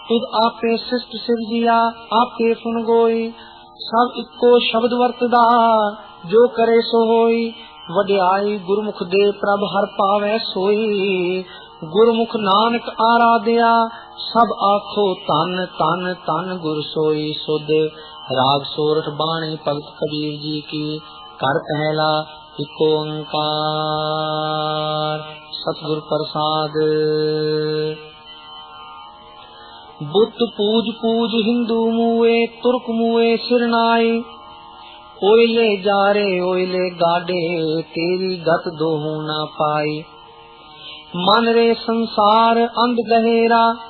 तुद आपे सिष्ट सिरजिया आपे सुन गोई। सब इको शब्द वरतदा जो करे सो होई। वड्याई गुरमुख दे प्रभ हर पावै सोई। गुरमुख नानक आराध्या सब आखो तन तन तन गुर सोई। सुध राग सोरठ बाणी भगत कबीर जी की। कर पहला इको ओंकार। सतगुर प्रसाद। बुत पूज पूज हिंदू मुए तुर्क मुए सिरनाई। ओइले जारे ओइले गाडे तेरी गत दोहू न पाई। मन रे संसार अंध गहेरा